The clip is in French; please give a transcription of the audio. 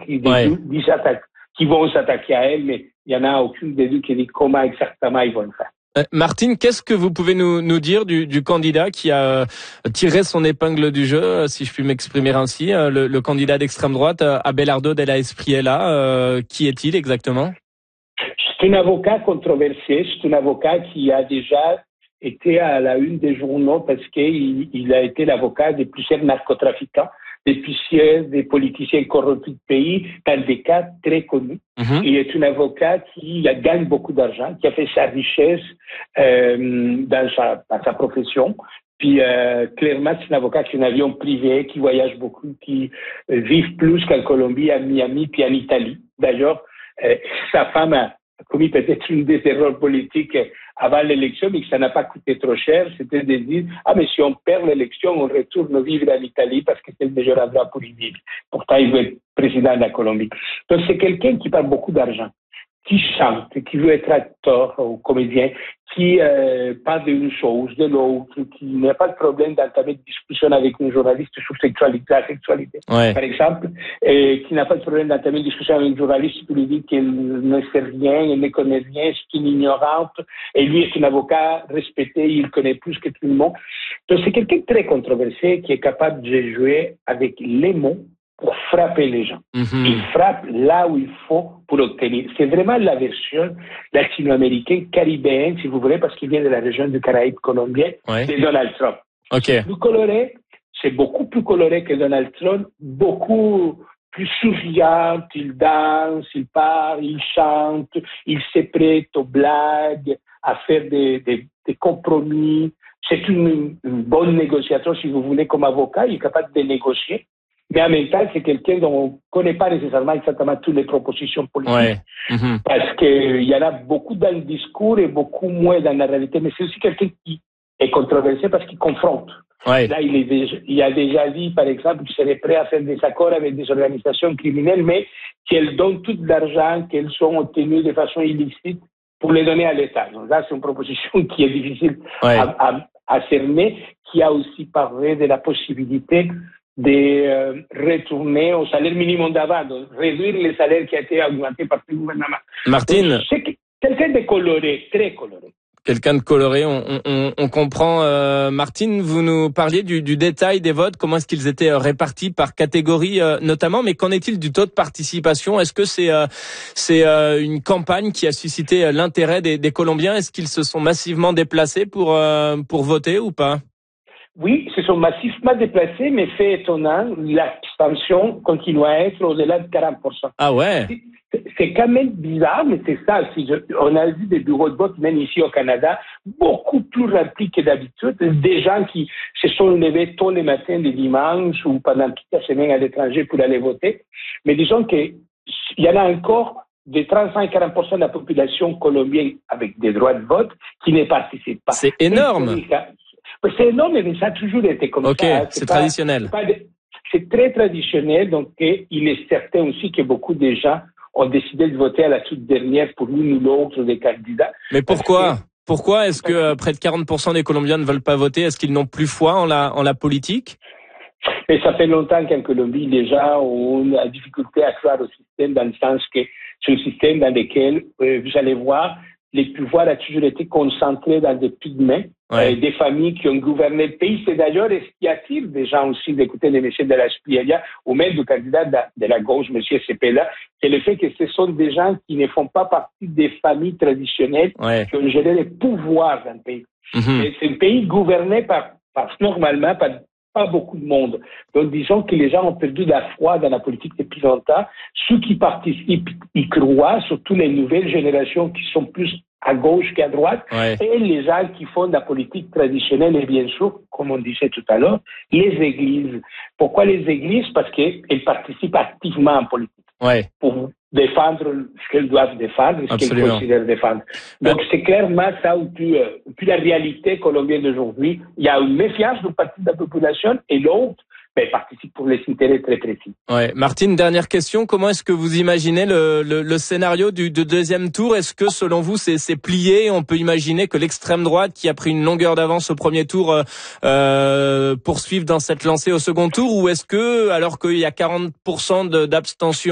qui vont s'attaquer à elle, mais il y en a aucune des deux qui dit comment exactement ils vont le faire. Martine, qu'est-ce que vous pouvez nous dire du candidat qui a tiré son épingle du jeu, si je puis m'exprimer ainsi, le candidat d'extrême droite, Abelardo Della Espriella, qui est-il exactement? C'est un avocat controversé, c'est un avocat qui a déjà été à la une des journaux parce qu'il a été l'avocat de plusieurs narcotrafiquants, des politiciens corrompus du pays, dans des cas très connus. Il est un avocat qui gagne beaucoup d'argent, qui a fait sa richesse dans sa profession. Puis clairement, c'est un avocat qui a un avion privé, qui voyage beaucoup, qui vit plus qu'en Colombie, à Miami, puis en Italie. D'ailleurs, sa femme a commis peut-être une des erreurs politiques avant l'élection, mais que ça n'a pas coûté trop cher, c'était de dire « mais si on perd l'élection, on retourne vivre en Italie parce que c'est le meilleur endroit pour y vivre. » Pourtant, il veut être président de la Colombie. Donc, c'est quelqu'un qui parle beaucoup d'argent, qui chante, qui veut être acteur ou comédien, qui parle d'une chose, de l'autre, qui n'a pas de problème d'entamer de discussion avec un journaliste sur la sexualité, par exemple, qui n'a pas de problème d'entamer une discussion avec un journaliste pour lui dire qu'elle ne sait rien, elle ne connaît rien, c'est une ignorante, et lui est un avocat respecté, il connaît plus que tout le monde. Donc c'est quelqu'un de très controversé qui est capable de jouer avec les mots pour frapper les gens. Il frappe là où il faut pour obtenir. C'est vraiment la version latino-américaine, caribéenne, si vous voulez, parce qu'il vient de la région du Caraïbe colombien, de Donald Trump. C'est plus coloré, c'est beaucoup plus coloré que Donald Trump, beaucoup plus souriant, il danse, il parle, il chante, il se prête aux blagues, à faire des compromis. C'est une bonne négociateur, si vous voulez, comme avocat, il est capable de négocier. Mais en même temps, c'est quelqu'un dont on ne connaît pas nécessairement exactement toutes les propositions politiques. Parce qu'il y en a beaucoup dans le discours et beaucoup moins dans la réalité. Mais c'est aussi quelqu'un qui est controversé parce qu'il confronte. Là, il a déjà dit, par exemple, qu'il serait prêt à faire des accords avec des organisations criminelles, mais qu'elles donnent tout l'argent qu'elles sont obtenues de façon illicite pour les donner à l'État. Donc là, c'est une proposition qui est difficile à cerner, qui a aussi parlé de la possibilité de retourner au salaire minimum d'avant, de réduire les salaires qui a été augmenté par le gouvernement. Martine. C'est quelqu'un de coloré, très coloré. Quelqu'un de coloré, on comprend. Martine, vous nous parliez du détail des votes, comment est-ce qu'ils étaient répartis par catégorie notamment, mais qu'en est-il du taux de participation? Est-ce que c'est une campagne qui a suscité l'intérêt des Colombiens? Est-ce qu'ils se sont massivement déplacés pour voter ou pas? Oui, ils se sont massivement déplacés, mais fait étonnant, l'abstention continue à être au-delà de 40%. Ah ouais? C'est quand même bizarre, mais c'est ça. On a vu des bureaux de vote, même ici au Canada, beaucoup plus remplis que d'habitude. Des gens qui se sont levés tôt les matins des dimanches ou pendant toute la semaine à l'étranger pour aller voter. Mais disons qu'il y en a encore de 35-40% de la population colombienne avec des droits de vote qui ne participent pas. C'est énorme. C'est énorme, mais ça a toujours été comme ça. C'est traditionnel. C'est très traditionnel, donc il est certain aussi que beaucoup de gens ont décidé de voter à la toute dernière pour l'une ou l'autre des candidats. Mais pourquoi? Pourquoi est-ce que près de 40% des Colombiens ne veulent pas voter? Est-ce qu'ils n'ont plus foi en la politique? Et ça fait longtemps qu'en Colombie, les gens ont la difficulté à croire au système, dans le sens que c'est un système dans lequel, vous allez voir, les pouvoirs ont toujours été concentrés dans des petites mains, des familles qui ont gouverné le pays. C'est d'ailleurs ce qui attire des gens aussi d'écouter les messieurs de la Espriella ou même du candidat de la gauche, M. Cepeda, c'est le fait que ce sont des gens qui ne font pas partie des familles traditionnelles qui ont géré les pouvoirs dans le pays. C'est un pays gouverné par normalement par pas beaucoup de monde. Donc, disons que les gens ont perdu la foi dans la politique depuis longtemps. Ceux qui participent y croient, surtout les nouvelles générations qui sont plus à gauche qu'à droite, et les gens qui font de la politique traditionnelle, et bien sûr, comme on disait tout à l'heure, les églises. Pourquoi les églises? Parce qu'elles participent activement en politique. Pour défendre ce qu'elles doivent défendre, ce qu'elles considèrent défendre. Donc, c'est clairement ça où puis la réalité colombienne d'aujourd'hui, il y a une méfiance d'une partie de la population et l'autre participe pour les intérêts très précis. Martine, dernière question. Comment est-ce que vous imaginez le scénario du deuxième tour? Est-ce que, selon vous, c'est plié? On peut imaginer que l'extrême droite, qui a pris une longueur d'avance au premier tour, poursuive dans cette lancée au second tour? Ou est-ce que, alors qu'il y a 40% d'abstention,